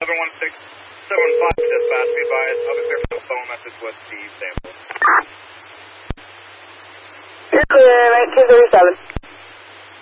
71675 dispatch, be advised. I'll be clear for the phone message with the sample. You're clear, 1937.